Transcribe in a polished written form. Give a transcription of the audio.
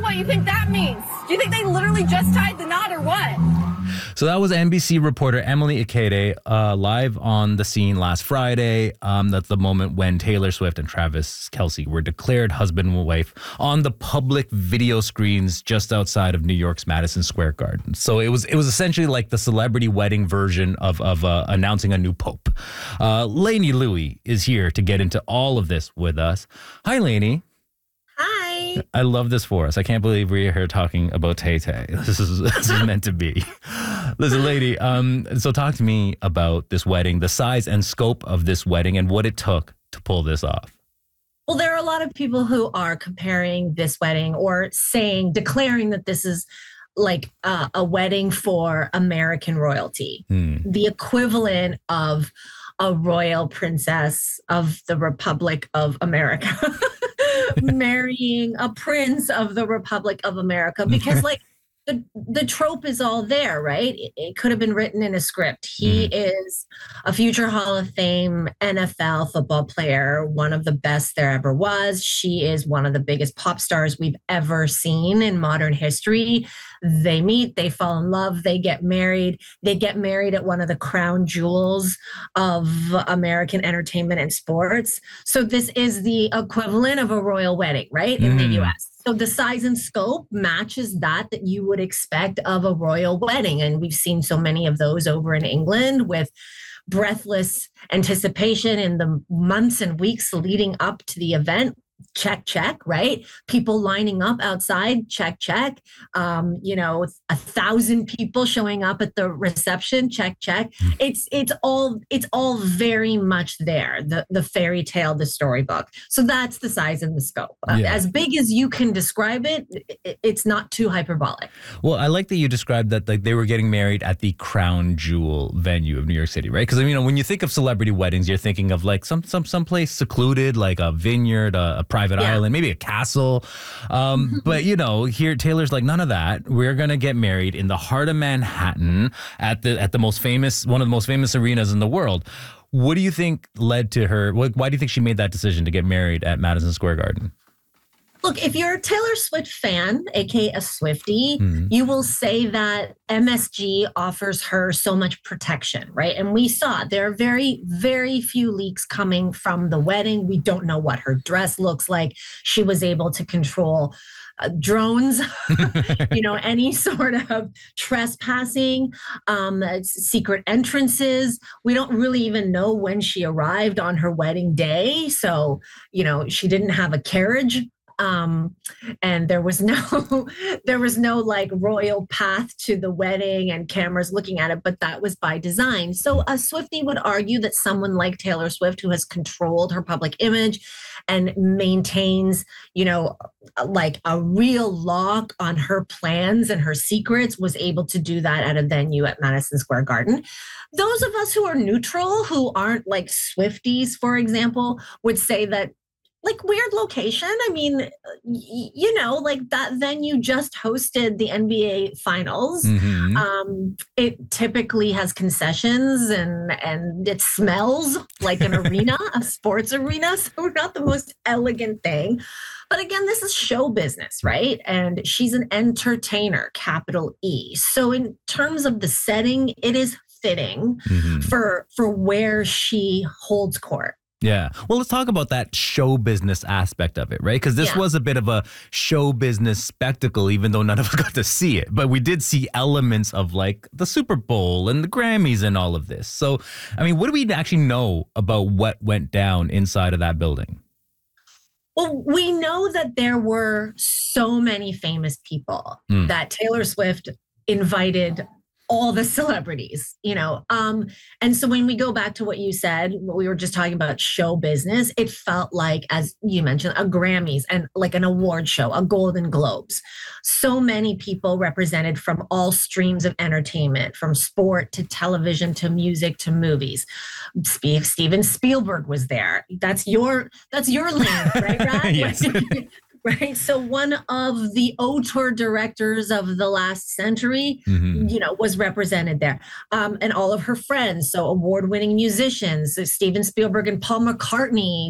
what you think that means? Do you think they literally just tied the knot or what? So that was NBC reporter Emily Ikede live on the scene last Friday. That's the moment when Taylor Swift and Travis Kelce were declared husband and wife on the public video screens just outside of New York's Madison Square Garden. So it was essentially like the celebrity wedding version of announcing a new pope. Lainey Louie is here to get into all of this with us. Hi, Lainey. Hi. I love this for us. I can't believe we're here talking about Tay-Tay. This is meant to be. Listen, lady, so talk to me about this wedding, the size and scope of this wedding, and what it took to pull this off. Well, there are a lot of people who are comparing this wedding or declaring that this is like a wedding for American royalty, the equivalent of a royal princess of the Republic of America. Marrying a prince of the Republic of America, because like the trope is all there, right? It could have been written in a script. He is a future Hall of Fame NFL football player, one of the best there ever was. She is one of the biggest pop stars we've ever seen in modern history. They meet, they fall in love, they get married. They get married at one of the crown jewels of American entertainment and sports. So this is the equivalent of a royal wedding, right? In the US. So the size and scope matches that you would expect of a royal wedding. And we've seen so many of those over in England with breathless anticipation in the months and weeks leading up to the event. Check, check, right? People lining up outside, check, check. 1,000 people showing up at the reception, check, check. It's all very much there. The fairy tale, the storybook. So that's the size and the scope. As big as you can describe it, it's not too hyperbolic. Well, I like that you described that like they were getting married at the crown jewel venue of New York City, right? Because when you think of celebrity weddings, you're thinking of like some place secluded, like a vineyard, a private island, maybe a castle. But here Taylor's like, none of that. We're gonna get married in the heart of Manhattan at one of the most famous arenas in the world. What do you think led to her? Why do you think she made that decision to get married at Madison Square Garden? Look, if you're a Taylor Swift fan, aka a Swiftie, you will say that MSG offers her so much protection, right? And we saw there are very, very few leaks coming from the wedding. We don't know what her dress looks like. She was able to control drones, any sort of trespassing, secret entrances. We don't really even know when she arrived on her wedding day. So, she didn't have a carriage. And there was no like royal path to the wedding and cameras looking at it, but that was by design. So a Swiftie would argue that someone like Taylor Swift, who has controlled her public image and maintains, like a real lock on her plans and her secrets, was able to do that at a venue at Madison Square Garden. Those of us who are neutral, who aren't like Swifties, for example, would say that like weird location. I mean, like that venue just hosted the NBA finals. It typically has concessions and it smells like an arena, a sports arena. So not the most elegant thing. But again, this is show business, right? And she's an entertainer, capital E. So in terms of the setting, it is fitting for where she holds court. Yeah. Well, let's talk about that show business aspect of it, right? Because this was a bit of a show business spectacle, even though none of us got to see it. But we did see elements of like the Super Bowl and the Grammys and all of this. So, what do we actually know about what went down inside of that building? Well, we know that there were so many famous people that Taylor Swift invited all the celebrities, and so when we go back to what you said, what we were just talking about show business, it felt like, as you mentioned, a Grammys and like an award show, a Golden Globes. So many people represented from all streams of entertainment, from sport to television to music to movies. Steven Spielberg was there. That's your lane, right, Brad? Yes. Right. So one of the auteur directors of the last century, was represented there. And all of her friends. So award-winning musicians, so Steven Spielberg and Paul McCartney,